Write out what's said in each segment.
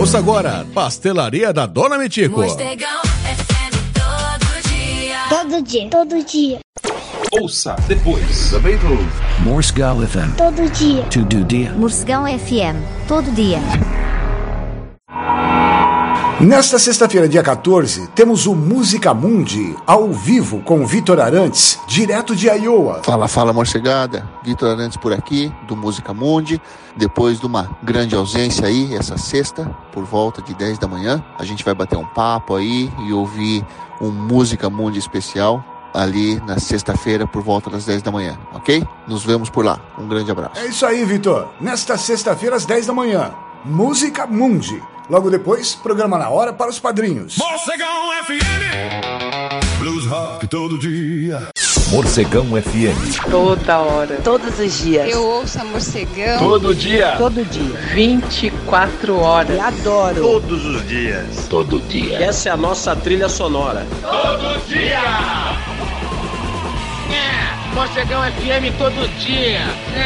Ouça agora, Pastelaria da Dona Mitico. Morcegão FM todo dia. Todo dia. Todo dia. Ouça depois. The Beatles. Morcegão FM. Todo dia. Todo dia. Morcegão FM. Todo dia. Nesta sexta-feira, dia 14, temos o Música Mundi, ao vivo, com Vitor Arantes, direto de Iowa. Fala, morcegada. Vitor Arantes por aqui, do Música Mundi. Depois de uma grande ausência aí, essa sexta, por volta de 10 da manhã, a gente vai bater um papo aí e ouvir um Música Mundi especial ali na sexta-feira, por volta das 10 da manhã, ok? Nos vemos por lá. Um grande abraço. É isso aí, Vitor. Nesta sexta-feira, às 10 da manhã, Música Mundi. Logo depois, programa Na Hora para os padrinhos. Morcegão FM. Blues Rock todo dia. Morcegão FM. Toda hora. Todos os dias. Eu ouço a Morcegão. Todo dia. Todo dia. 24 horas. Eu adoro. Todos os dias. Todo dia. Essa é a nossa trilha sonora. Todo dia. Morcegão FM todo dia.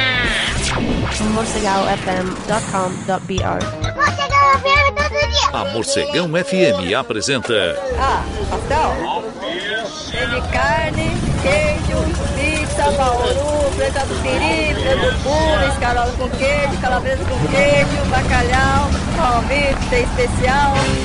morcegaofm.com.br. Morcegão FM todo dia. A Morcegão FM apresenta... pastel. Tem de carne, queijo, pizza, bauru, preta do piri, preta do puro, escarola com queijo, calabresa com queijo, bacalhau, palmito, tem especial.